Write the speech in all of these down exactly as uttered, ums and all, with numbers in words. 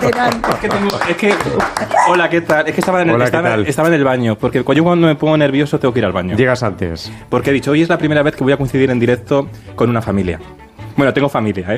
serán. Es que tengo, es que, hola, ¿qué tal? Es que estaba en, el, Hola, estaba, ¿qué tal? estaba en el baño, porque yo cuando me pongo nervioso tengo que ir al baño. Llegas antes. Porque he dicho, hoy es la primera vez que voy a coincidir en directo con una familia. Bueno, tengo familia, ¿eh?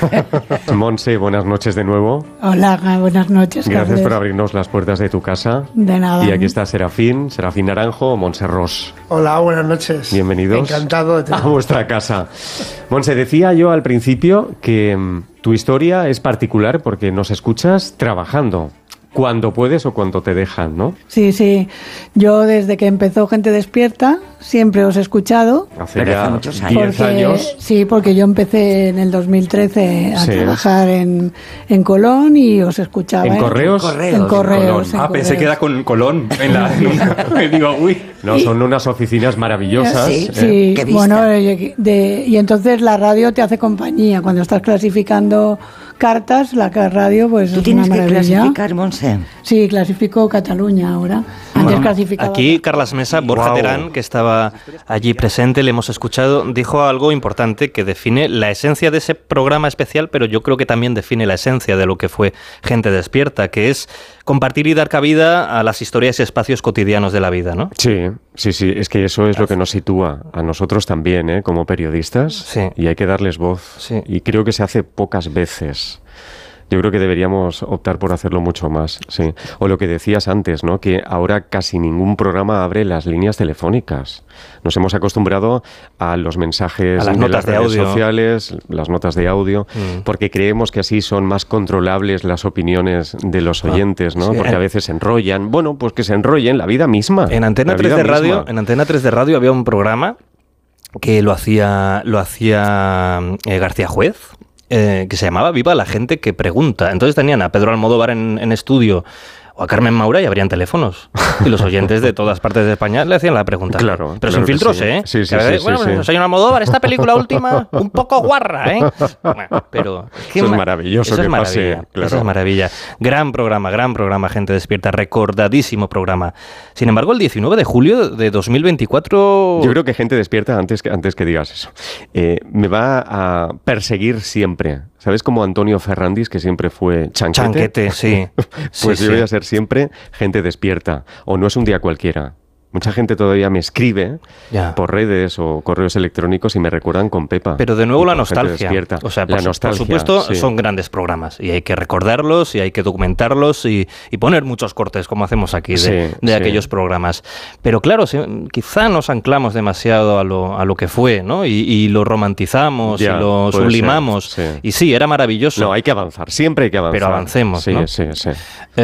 Monse, buenas noches de nuevo. Hola, buenas noches, Gracias Carles. por abrirnos las puertas de tu casa. De nada. Y aquí está Serafín, Serafín Naranjo, Monse Ros. Hola, buenas noches. Bienvenidos Encantado de a tener. vuestra casa. Monse, decía yo al principio que mm, tu historia es particular porque nos escuchas trabajando. Cuando puedes o cuando te dejan, ¿no? Sí, sí. Yo desde que empezó Gente Despierta siempre os he escuchado. Hace Pero ya hace muchos años. diez Porque, años. sí, porque yo empecé en el dos mil trece a Sí. trabajar en, en Colón y os escuchaba. ¿En correos? En Correos, En correos. Colón. en Ah, pensé correos. que era con Colón. En la, en una- digo, uy. No, son unas oficinas maravillosas. Sí, ¿eh? Sí, Qué vista. bueno, eh, de- y entonces la radio te hace compañía. Cuando estás clasificando cartas, la ca- radio pues Tú es tienes una que maravilla. clasificar, Monse. Sí, clasifico Cataluña ahora. Antes clasificaba. Aquí Carlas Mesa, Borja Guau. Terán, que estaba allí presente, le hemos escuchado, dijo algo importante que define la esencia de ese programa especial, pero yo creo que también define la esencia de lo que fue Gente Despierta, que es compartir y dar cabida a las historias y espacios cotidianos de la vida, ¿no? Sí, sí, sí, es que eso es lo que nos sitúa a nosotros también, ¿eh? Como periodistas, Sí. y hay que darles voz. Sí. Y creo que se hace pocas veces. Yo creo que deberíamos optar por hacerlo mucho más, sí. O lo que decías antes, ¿no? Que ahora casi ningún programa abre las líneas telefónicas. Nos hemos acostumbrado a los mensajes A las de notas las de redes audio. sociales, las notas de audio, Mm. porque creemos que así son más controlables las opiniones de los oyentes, ¿no? sí. Porque a veces se enrollan. Bueno, pues que se enrollen la vida misma. En Antena la tres vida de radio, misma. en Antena tres de radio había un programa que lo hacía lo hacía eh, García Juez, eh, que se llamaba Viva la gente que pregunta. Entonces tenían a Pedro Almodóvar en, en estudio o a Carmen Maura y abrían teléfonos. Y los oyentes de todas partes de España le hacían la pregunta. Claro, Pero claro sin que filtros, sí. ¿eh? Sí, sí, Que, sí, bueno, sí, sí. señor Almodóvar, esta película última, un poco guarra, ¿eh? Bueno, pero... qué Eso es ma- maravilloso Eso es que pase, maravilla, claro. Eso es maravilla. Gran programa, gran programa, Gente Despierta, recordadísimo programa. Sin embargo, el diecinueve de julio de dos mil veinticuatro... Yo creo que Gente Despierta, antes que, antes que digas eso, eh, me va a perseguir siempre. ¿Sabes como Antonio Ferrandis, que siempre fue chanquete? Chanquete, sí. Pues Sí, yo sí. voy a ser siempre Gente Despierta. O no es un día cualquiera. Mucha gente todavía me escribe Ya. por redes o correos electrónicos y me recuerdan con Pepa. Pero de nuevo Y la con Gente nostalgia. Despierta. O sea, por, la su- nostalgia, por supuesto, sí. son grandes programas y hay que recordarlos y hay que documentarlos y, y poner muchos cortes, como hacemos aquí, de, Sí, de sí. aquellos programas. Pero claro, sí, quizá nos anclamos demasiado a lo, a lo que fue, ¿no? Y, y lo romantizamos Ya, y lo puede sublimamos. ser, sí. Y sí, era maravilloso. No, hay que avanzar. Siempre hay que avanzar. Pero avancemos, Sí, ¿no? sí, sí.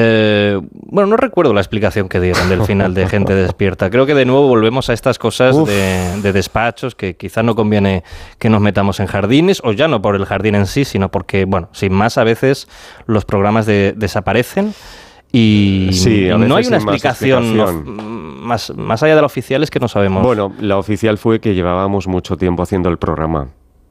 Eh, bueno, no recuerdo la explicación que dieron del final de Gente Despierta. Creo que de nuevo volvemos a estas cosas de, de despachos que quizá no conviene que nos metamos en jardines, o ya no por el jardín en sí, sino porque, bueno, sin más, a veces los programas de- desaparecen y, Sí, a y no hay veces una sin más explicación, explicación. of- más, más allá de la oficial es que no sabemos. Bueno, la oficial fue que llevábamos mucho tiempo haciendo el programa.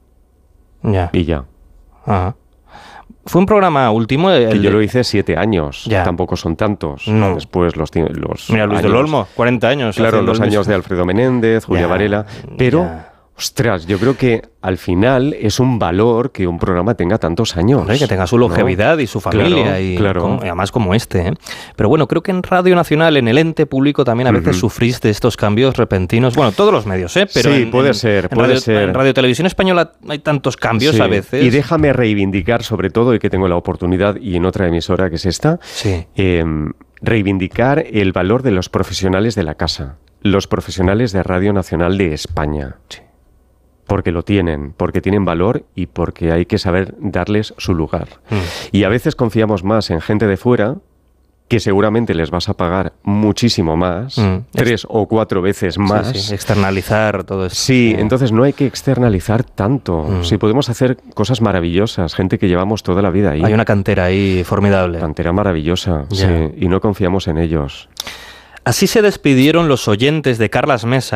Ya. Y ya. Ajá. Fue un programa último. El Que yo de- lo hice siete años. Ya. Tampoco son tantos. No. Después los, ti- los Mira, Luis del años- Olmo, cuarenta años. Claro, haciendo los el años mismo. de Alfredo Menéndez, Julia Ya, Varela. Pero, ya. ostras, yo creo que al final es un valor que un programa tenga tantos años. Hombre, que tenga su ¿no? longevidad y su familia, Claro, y, claro. como- y además como este. ¿eh? Pero bueno, creo que en Radio Nacional, en el ente público, también a veces Ujú. sufrís de estos cambios repentinos. Bueno, todos los medios, ¿eh? Pero Sí, en, puede en- ser, en puede radio, ser. En Radio Televisión Española hay tantos cambios Sí. a veces. Y déjame reivindicar, sobre todo, y que tengo la oportunidad, y en otra emisora que es esta, Sí. eh, reivindicar el valor de los profesionales de la casa, los profesionales de Radio Nacional de España. Sí. Porque lo tienen, porque tienen valor y porque hay que saber darles su lugar. Mm. Y a veces confiamos más en gente de fuera, que seguramente les vas a pagar muchísimo más, Mm. tres o cuatro veces más. Sí, sí, externalizar todo esto. Sí, entonces no hay que externalizar tanto. Mm. Sí, podemos hacer cosas maravillosas, gente que llevamos toda la vida ahí. Hay una cantera ahí formidable. Cantera maravillosa, Ya. sí, y no confiamos en ellos. Así se despidieron los oyentes de Carlas Mesa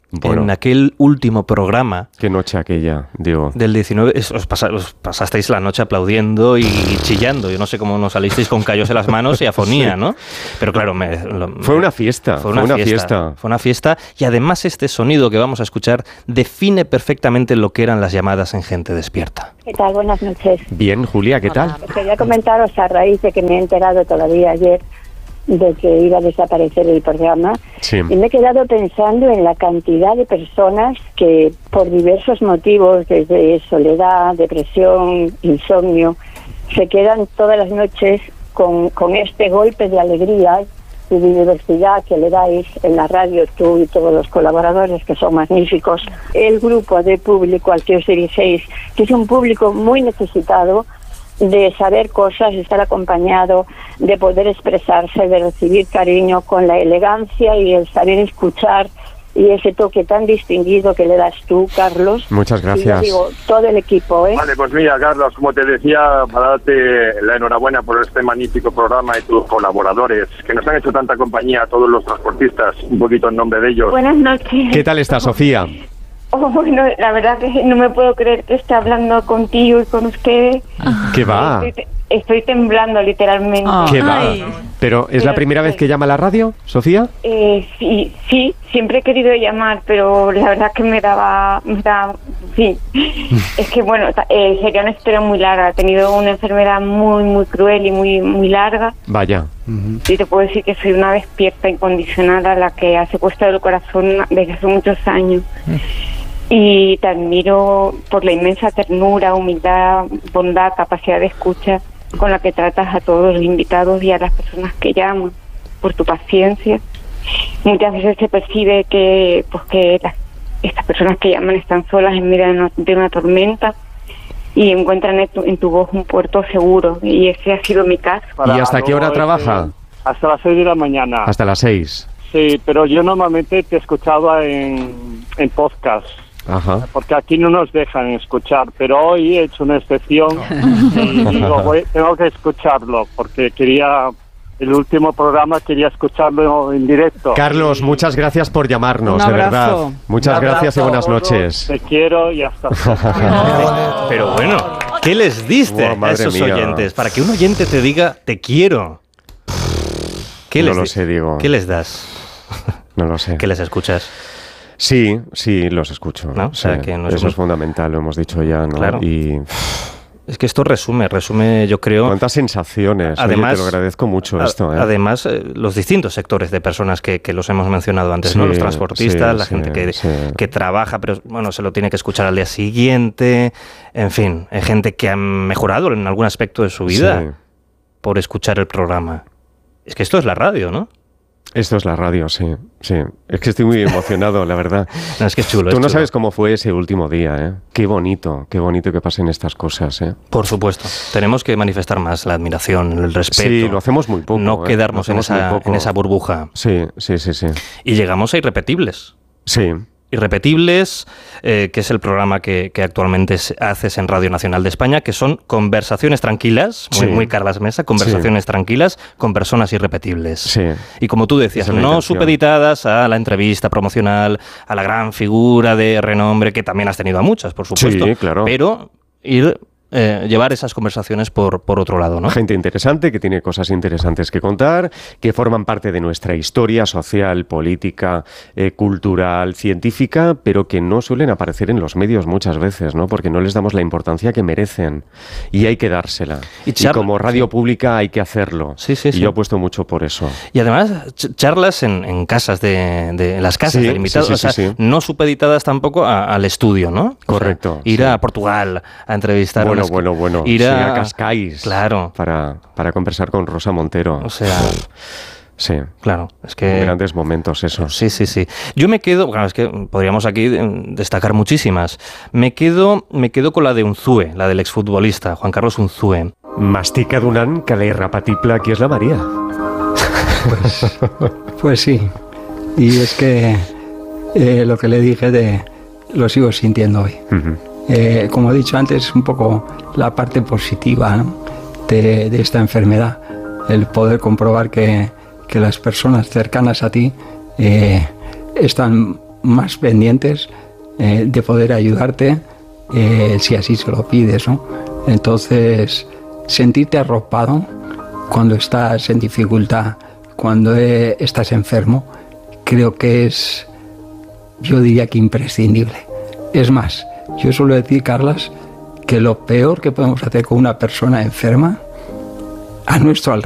Bueno, en aquel último programa. Qué noche aquella, digo. Del diecinueve, es- os, pasa- os pasasteis la noche aplaudiendo y chillando. Yo no sé cómo nos salisteis con callos en las manos y afonía, ¿no? Pero claro, me, lo- Fue una fiesta, Fue una, fue una fiesta, fiesta. Fue una fiesta y además este sonido que vamos a escuchar define perfectamente lo que eran las llamadas en Gente Despierta. ¿Qué tal? Buenas noches. Bien, Julia, ¿qué tal? Quería comentaros a raíz de que me he enterado todavía ayer de que iba a desaparecer el programa Sí. y me he quedado pensando en la cantidad de personas que por diversos motivos, desde soledad, depresión, insomnio, se quedan todas las noches con, con este golpe de alegría y de diversidad que le dais en la radio, tú y todos los colaboradores que son magníficos. El grupo de público al que os dirigéis, que es un público muy necesitado de saber cosas, de estar acompañado, de poder expresarse, de recibir cariño con la elegancia y el saber escuchar y ese toque tan distinguido que le das tú, Carlos. Muchas Y gracias. yo digo, todo el equipo, ¿eh? Vale, pues mira, Carlos, como te decía, para darte la enhorabuena por este magnífico programa y tus colaboradores, que nos han hecho tanta compañía a todos los transportistas, un poquito en nombre de ellos. Buenas noches. ¿Qué tal está, Sofía? Oh, bueno, la verdad que no me puedo creer que esté hablando contigo y con ustedes. ¿Qué va? Estoy, estoy temblando literalmente. ¿Qué va? Ay. ¿Pero es la Pero- primera vez que llama a la radio, Sofía? Eh, sí, sí, siempre he querido llamar, pero la verdad que me daba, me daba, sí. Es que bueno, ta- eh, sería una espera muy larga. He tenido una enfermedad muy, muy cruel y muy, muy larga. Vaya. Y te puedo decir que soy una despierta incondicional a la que ha secuestrado el corazón desde hace muchos años. Y te admiro por la inmensa ternura, humildad, bondad, capacidad de escucha con la que tratas a todos los invitados y a las personas que llaman, por tu paciencia. Muchas veces se percibe que, pues, que las- estas personas que llaman están solas en medio de una, de una tormenta y encuentran en tu, en tu voz un puerto seguro, y ese ha sido mi caso. ¿Y hasta qué hora trabaja? Hasta las seis de la mañana. Hasta las seis. Sí, pero yo normalmente te escuchaba en, en podcast, Ajá. porque aquí no nos dejan escuchar, pero hoy he hecho una excepción y digo, voy- tengo que escucharlo, porque quería, el último programa quería escucharlo en directo. Carlos, muchas gracias por llamarnos, Un de verdad. abrazo. Muchas Un gracias y abrazo buenas a todos, noches. Te quiero y hasta Pero bueno, ¿qué les diste Buah, a madre esos mía. oyentes? Para que un oyente te diga, te quiero. ¿Qué No les lo di- sé, Diego. ¿Qué les das? No lo sé. ¿Qué les escuchas? Sí, sí, los escucho. ¿No? O sea, Sí, que nos eso hemos- es fundamental, lo hemos dicho ya, ¿no? Claro. Y Es que esto resume, resume, yo creo... cuántas sensaciones. Oye, Además, te lo agradezco mucho a- esto, ¿eh? Además, eh, los distintos sectores de personas que, que los hemos mencionado antes, ¿no? Sí, Los transportistas, sí, la sí, gente que, sí. que trabaja, pero bueno, se lo tiene que escuchar al día siguiente. En fin, hay gente que ha mejorado en algún aspecto de su vida Sí. por escuchar el programa. Es que esto es la radio, ¿no? Esto es la radio, sí, sí. Es que estoy muy emocionado, la verdad. No, es que es chulo. Tú es no chulo. sabes cómo fue ese último día, ¿eh? Qué bonito, qué bonito que pasen estas cosas, ¿eh? Por supuesto. Tenemos que manifestar más la admiración, el respeto. Sí, lo hacemos muy poco. No ¿eh? quedarnos Lo en hacemos esa, muy poco. en esa burbuja. Sí, sí, sí, sí. Y llegamos a Irrepetibles. Sí, Irrepetibles, eh, que es el programa que, que actualmente se- haces en Radio Nacional de España, que son conversaciones tranquilas, muy, Sí. muy Carlas Mesa, conversaciones tranquilas con personas irrepetibles. sí. Y como tú decías, Esa es la no intención. supeditadas a la entrevista promocional, a la gran figura de renombre, que también has tenido a muchas, por supuesto. Sí, claro. Pero ir, eh, llevar esas conversaciones por, por otro lado, ¿no? Gente interesante, que tiene cosas interesantes que contar, que forman parte de nuestra historia social, política, eh, cultural, científica, pero que no suelen aparecer en los medios muchas veces, ¿no? Porque no les damos la importancia que merecen. Y hay que dársela. Y Y, charla- como radio pública hay que hacerlo. Sí, sí, y sí. yo apuesto mucho por eso. Y además, ch- charlas en, en casas de, de en las casas Sí, del invitado, sí, sí, o sea, sí, sí. no supeditadas tampoco a- al estudio, ¿no? O sea, Correcto, ir sí. a Portugal a entrevistar Bueno, unas- bueno, bueno. Ir Sí, a, a Cascais. Claro. Para, para conversar con Rosa Montero. O sea, Sí. claro, es que Grandes momentos esos. Sí, sí, sí. Yo me quedo, claro, es que podríamos aquí eh, destacar muchísimas. Me quedo, me quedo con la de Unzue, la del exfutbolista, Juan Carlos Unzue. Mastica donant que la irrepetible aquí es la María. Pues sí, y es que eh, lo que le dije de lo sigo sintiendo hoy. Ujú. Eh, como he dicho antes, un poco la parte positiva, ¿no? de, de esta enfermedad, el poder comprobar que, que las personas cercanas a ti eh, están más pendientes eh, de poder ayudarte eh, si así se lo pides, ¿no? Entonces, sentirte arropado cuando estás en dificultad, cuando eh, estás enfermo, creo que es, yo diría que imprescindible. Es más, yo suelo decir, Carlas, que lo peor que podemos hacer con una persona enferma a nuestro alrededor